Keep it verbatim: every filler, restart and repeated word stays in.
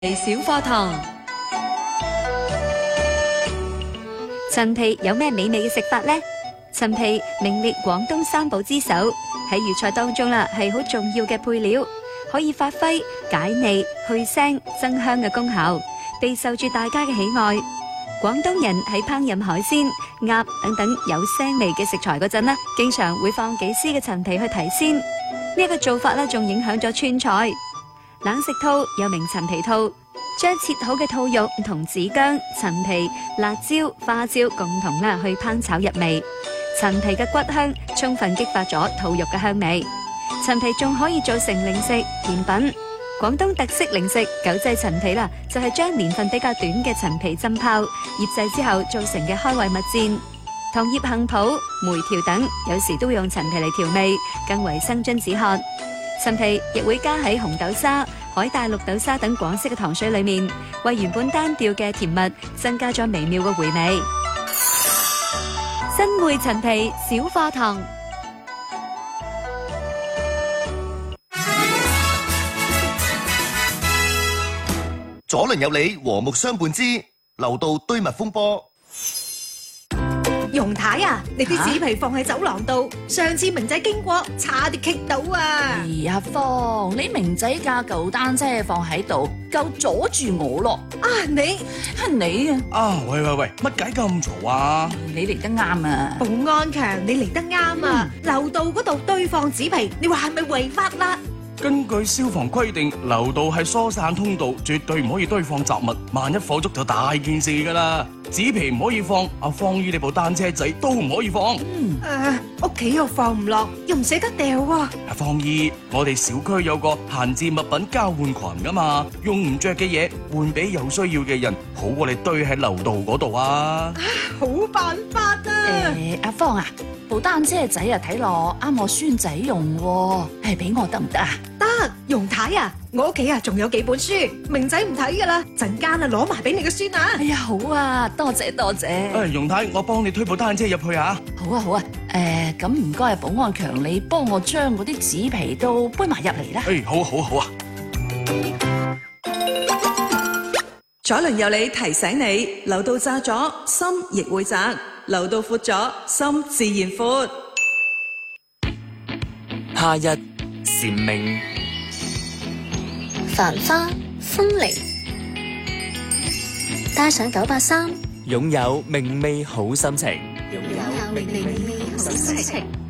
小課堂。陳皮有咩美味嘅食法呢？陳皮名列廣東三寶之首，喺粵菜當中啦，係好重要嘅配料，可以發揮解膩、去腥、增香嘅功效，備受住大家嘅喜愛。廣東人喺烹飪海鮮、鴨等等有腥味嘅食材嗰陣啦，經常會放幾絲嘅陳皮去提鮮。呢一個做法咧，仲影響咗川菜。冷食兔又名陳皮兔，將切好嘅兔肉同子薑、陳皮、辣椒、花椒共同啦去烹炒入味。陳皮嘅骨香充分激發咗兔肉嘅香味。陳皮仲可以做成零食、甜品。廣東特色零食九製陳皮啦，就係將年份比較短嘅陳皮浸泡、醃製之後做成嘅開胃蜜餞。同葉杏脯、梅條等，有時都會用陳皮嚟調味，更為生津止渴。陳皮亦會加喺紅豆沙、海帶綠豆沙等廣式嘅糖水裏面，為原本單調嘅甜蜜增加咗微妙嘅回味。新會陳皮小課堂。 左鄰右里和睦相伴之樓道堆密風波。 容太啊，你啲紙皮放喺走廊度，上次明仔經過差啲棘到啊！ 哎呀，芳，你明仔架舊單車放喺度，夠阻住我咯！ 啊，你係你啊！ 啊，喂喂喂，乜解咁嘈啊？ 你嚟得啱啊！ 保安強，你嚟得啱啊！樓道嗰度堆放紙皮，你話係咪違法啦？ 根據消防規定，樓道係疏散通道，絕對唔可以堆放雜物，萬一火燭就大件事噶啦。紙皮唔可以放，阿芳姨你部單車仔都唔可以放。 嗯，誒，屋企又放唔落，又唔捨得掉喎。 阿芳姨，我哋小區有個閒置物品交換群噶嘛，用唔着嘅嘢換俾有需要嘅人，好過你堆喺樓道嗰度啊。 好辦法啊！ 誒，阿芳啊，部單車仔啊睇落啱我孫仔用喎，係俾我得唔得啊？ 得，容太啊，我屋企啊仲有幾本書，明仔唔睇噶啦，陣間啊攞埋俾你個孫啊！ 哎呀，好啊，多謝多謝。 誒，容太，我幫你推部單車入去啊！ 好啊好啊，誒，咁唔該啊，保安強，你幫我將嗰啲紙皮都搬埋入嚟啦。 誒，好好好啊！ 左鄰右里提醒你，樓道窄咗，心亦會窄；樓道闊咗，心自然闊。 夏日蟬鳴， 繁花風鈴，帶上九八三， 擁有明媚好心情。 擁有明媚好心情。